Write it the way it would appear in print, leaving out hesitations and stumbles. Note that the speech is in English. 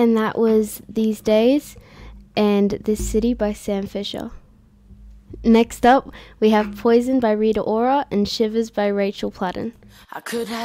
And that was These Days and This City by Sam Fisher. Next up, we have Poison by Rita Ora and Shivers by Rachel Platten. I could have